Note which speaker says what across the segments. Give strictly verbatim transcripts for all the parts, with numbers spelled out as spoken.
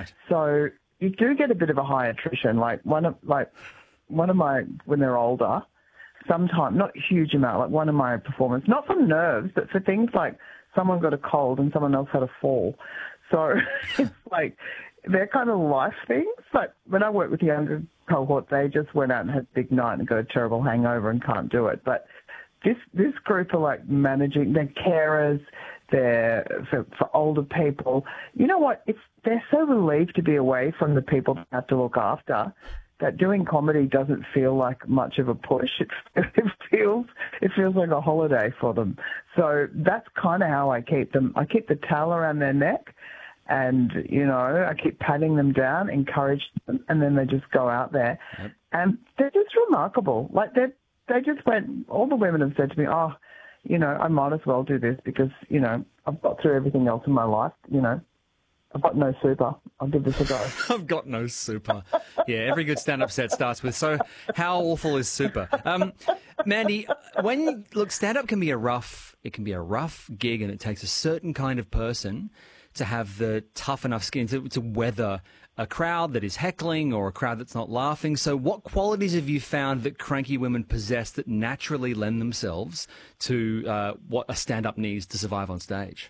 Speaker 1: Right.
Speaker 2: So you do get a bit of a high attrition. Like one of like one of my when they're older, sometimes not a huge amount. Like one of my performers, not from nerves, but for things like someone got a cold and someone else had a fall. So it's like they're kind of life things. Like when I work with the younger cohort, they just went out and had a big night and got a terrible hangover and can't do it. But this this group are like managing. They're carers. They're for, for older people. You know what? It's they're so relieved to be away from the people they have to look after that doing comedy doesn't feel like much of a push. It, it feels it feels like a holiday for them. So that's kind of how I keep them. I keep the towel around their neck, and you know I keep patting them down, encourage them, and then they just go out there, yep. And they're just remarkable. Like they they just went. All the women have said to me, "Oh, you know, I might as well do this because you know I've got through everything else in my life. You know, I've got no super. I'll give this a go."
Speaker 1: I've got no super. Yeah, every good stand-up set starts with, so how awful is super? Um, Mandy, when look, stand-up can be a rough, it can be a rough gig, and it takes a certain kind of person to have the tough enough skin to, to weather a crowd that is heckling or a crowd that's not laughing. So what qualities have you found that cranky women possess that naturally lend themselves to uh, what a stand-up needs to survive on stage?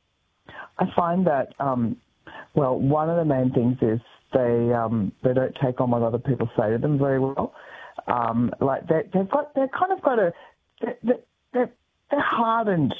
Speaker 2: I find that, um, well, one of the main things is they um, they don't take on what other people say to them very well. Um, like they, they've got, they've kind of got a, they're, they're, they're hardened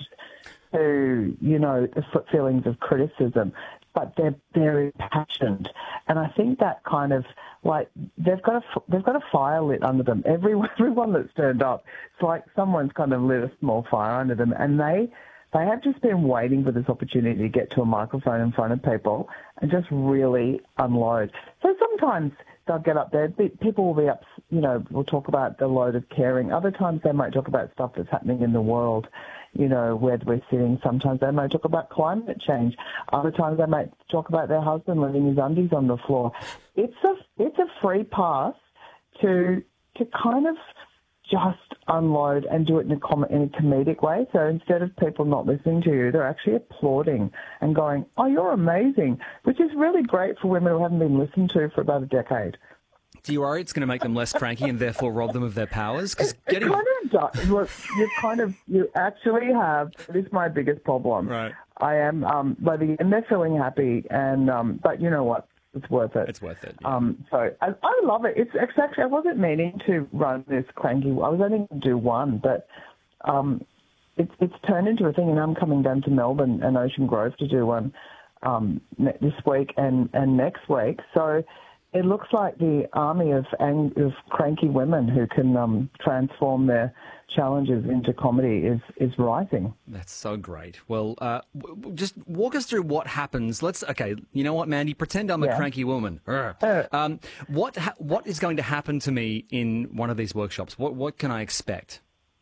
Speaker 2: to, you know, the feelings of criticism, but they're very impassioned. And I think that kind of, like, they've got a, they've got a fire lit under them. Everyone, everyone that's turned up, it's like someone's kind of lit a small fire under them, and they, they have just been waiting for this opportunity to get to a microphone in front of people and just really unload. So sometimes they'll get up there, people will be up, you know, we'll talk about the load of caring. Other times they might talk about stuff that's happening in the world, you know, where we're sitting. Sometimes they might talk about climate change. Other times they might talk about their husband leaving his undies on the floor. It's a, it's a free pass to, to kind of just unload and do it in a, com- in a comedic way. So instead of people not listening to you, they're actually applauding and going, "Oh, you're amazing," which is really great for women who haven't been listened to for about a decade.
Speaker 1: Do you worry it's going to make them less cranky and therefore rob them of their powers? Because getting...
Speaker 2: It kind of does. Look, you kind of, you actually have, this is my biggest problem.
Speaker 1: Right.
Speaker 2: I am, um, by the end they're feeling happy, and um, but you know what? It's worth it.
Speaker 1: It's worth it. Yeah.
Speaker 2: Um, so I, I love it. It's, it's actually, I wasn't meaning to run this cranky. I was only going to do one, but um, it's it's turned into a thing, and I'm coming down to Melbourne and Ocean Grove to do one um, this week and, and next week. So it looks like the army of, ang- of cranky women who can um, transform their challenges into comedy is, is rising.
Speaker 1: That's so great. Well, uh, w- just walk us through what happens. Let's, okay, you know what, Mandy? Pretend I'm
Speaker 2: yeah.
Speaker 1: a cranky woman. Uh. Um, what ha- what is going to happen to me in one of these workshops? What what can I expect?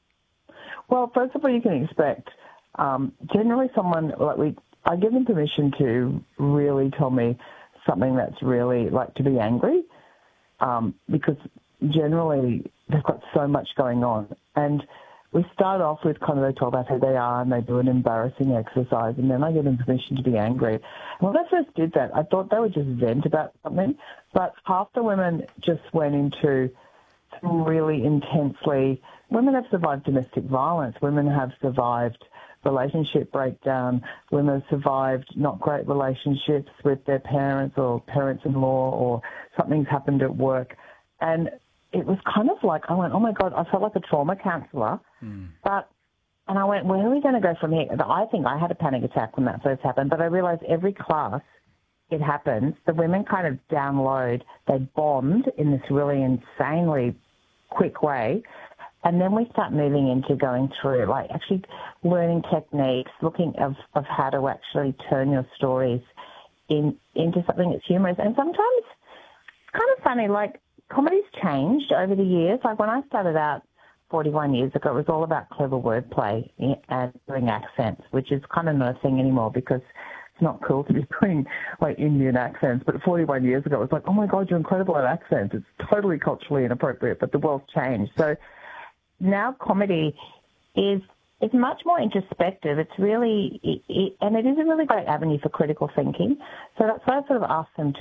Speaker 2: Well, first of all, you can expect um, generally someone, like we, I give them permission to really tell me something that's really like to be angry, um, because generally they've got so much going on. And we start off with kind of they talk about who they are and they do an embarrassing exercise, and then I give them permission to be angry. And when I first did that, I thought they would just vent about something, but half the women just went into some really intensely, women have survived domestic violence, women have survived relationship breakdown, women have survived not great relationships with their parents or parents-in-law, or something's happened at work. And it was kind of like, I went, oh my God, I felt like a trauma counsellor. Mm. But, and I went, where are we going to go from here? I think I had a panic attack when that first happened, but I realised every class it happens, the women kind of download, they bond in this really insanely quick way. And then we start moving into going through, like actually learning techniques, looking of, of how to actually turn your stories in into something that's humorous. And sometimes it's kind of funny, like comedy's changed over the years. Like when I started out forty-one years ago, it was all about clever wordplay and doing accents, which is kind of not a thing anymore because it's not cool to be doing like Indian accents. But forty-one years ago, it was like, oh my God, you're incredible at accents. It's totally culturally inappropriate, but the world's changed. So now comedy is is much more introspective. It's really, it, it, and it is a really great avenue for critical thinking. So that's why I sort of asked them to